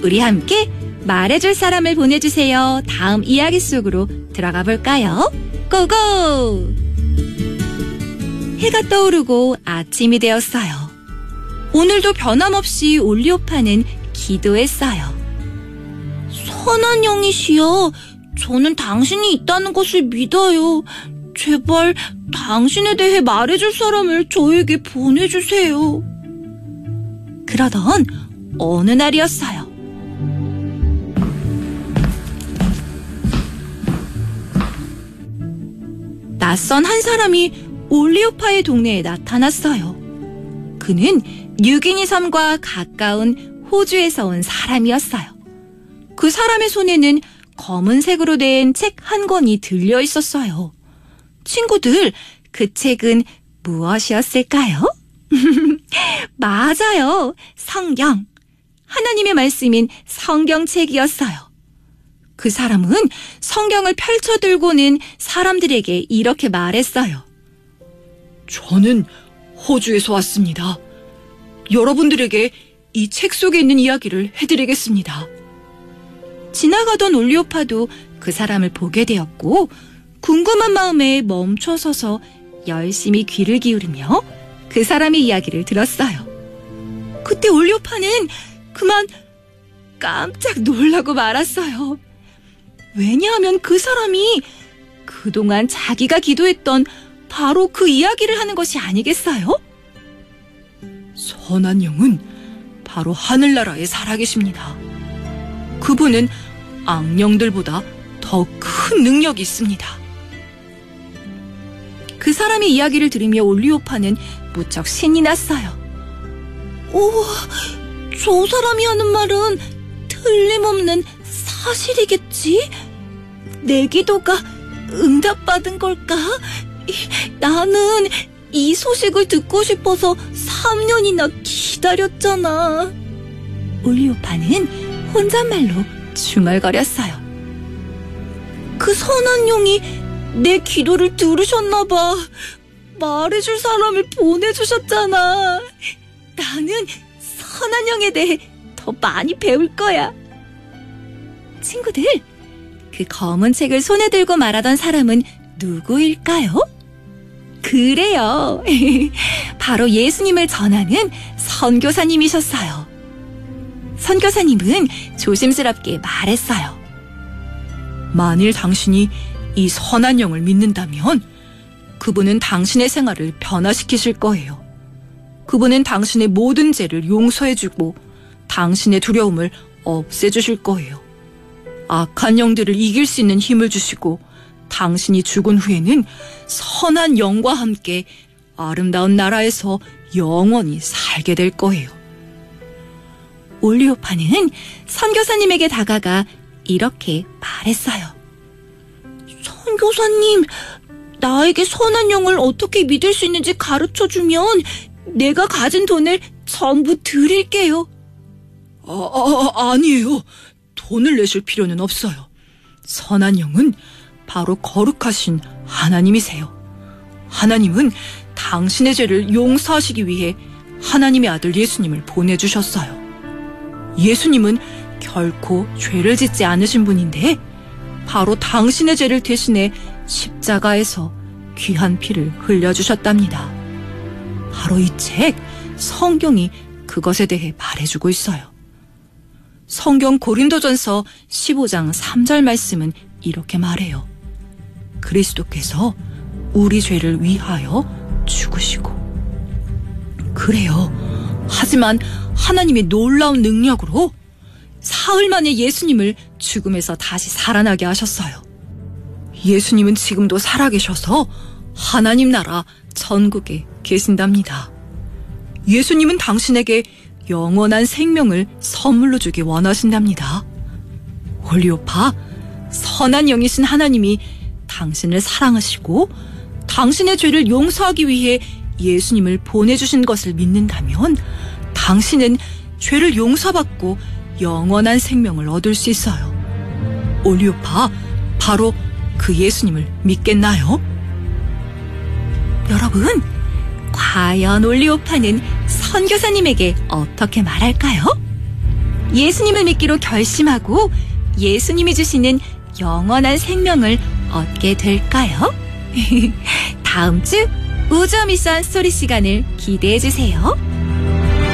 우리 함께 말해줄 사람을 보내주세요. 다음 이야기 속으로 들어가 볼까요? 고고! 해가 떠오르고 아침이 되었어요. 오늘도 변함없이 올리오파는 기도했어요. 선한 영이시여, 저는 당신이 있다는 것을 믿어요. 제발 당신에 대해 말해줄 사람을 저에게 보내주세요. 그러던 어느 날이었어요. 낯선 한 사람이 올리오파의 동네에 나타났어요. 그는 뉴기니 섬과 가까운 호주에서 온 사람이었어요. 그 사람의 손에는 검은색으로 된 책 한 권이 들려 있었어요. 친구들, 그 책은 무엇이었을까요? 맞아요. 성경. 하나님의 말씀인 성경책이었어요. 그 사람은 성경을 펼쳐들고는 사람들에게 이렇게 말했어요. 저는 호주에서 왔습니다. 여러분들에게 이 책 속에 있는 이야기를 해드리겠습니다. 지나가던 올리오파도 그 사람을 보게 되었고 궁금한 마음에 멈춰서서 열심히 귀를 기울이며 그 사람의 이야기를 들었어요. 그때 올리오파는 그만 깜짝 놀라고 말았어요. 왜냐하면 그 사람이 그동안 자기가 기도했던 바로 그 이야기를 하는 것이 아니겠어요? 선한 영은 바로 하늘나라에 살아계십니다. 그분은 악령들보다 더 큰 능력이 있습니다. 그 사람의 이야기를 들으며 올리오파는 무척 신이 났어요. 오, 저 사람이 하는 말은 틀림없는 사실이겠지? 내 기도가 응답받은 걸까? 나는 이 소식을 듣고 싶어서 3년이나 기다렸잖아. 올리오파는 혼잣말로 중얼거렸어요. 그 선한 영이 내 기도를 들으셨나 봐. 말해줄 사람을 보내주셨잖아. 나는 선한 영에 대해 더 많이 배울 거야. 친구들, 그 검은 책을 손에 들고 말하던 사람은 누구일까요? 그래요. 바로 예수님을 전하는 선교사님이셨어요. 선교사님은 조심스럽게 말했어요. 만일 당신이 이 선한 영을 믿는다면 그분은 당신의 생활을 변화시키실 거예요. 그분은 당신의 모든 죄를 용서해주고 당신의 두려움을 없애주실 거예요. 악한 영들을 이길 수 있는 힘을 주시고 당신이 죽은 후에는 선한 영과 함께 아름다운 나라에서 영원히 살게 될 거예요. 올리오파는 선교사님에게 다가가 이렇게 말했어요. 선교사님, 나에게 선한 영을 어떻게 믿을 수 있는지 가르쳐주면 내가 가진 돈을 전부 드릴게요. 아니에요. 돈을 내실 필요는 없어요. 선한 영은 바로 거룩하신 하나님이세요. 하나님은 당신의 죄를 용서하시기 위해 하나님의 아들 예수님을 보내주셨어요. 예수님은 결코 죄를 짓지 않으신 분인데 바로 당신의 죄를 대신해 십자가에서 귀한 피를 흘려주셨답니다. 바로 이 책, 성경이 그것에 대해 말해주고 있어요. 성경 고린도전서 15장 3절 말씀은 이렇게 말해요. 그리스도께서 우리 죄를 위하여 죽으시고. 그래요. 하지만 하나님의 놀라운 능력으로 사흘 만에 예수님을 죽음에서 다시 살아나게 하셨어요. 예수님은 지금도 살아계셔서 하나님 나라 천국에 계신답니다. 예수님은 당신에게 영원한 생명을 선물로 주기 원하신답니다. 올리오파, 선한 영이신 하나님이 당신을 사랑하시고 당신의 죄를 용서하기 위해 예수님을 보내주신 것을 믿는다면 당신은 죄를 용서받고 영원한 생명을 얻을 수 있어요. 올리오파, 바로 그 예수님을 믿겠나요? 여러분, 과연 올리오파는 선교사님에게 어떻게 말할까요? 예수님을 믿기로 결심하고 예수님이 주시는 영원한 생명을 얻게 될까요? 다음 주 우주와 미션 스토리 시간을 기대해 주세요.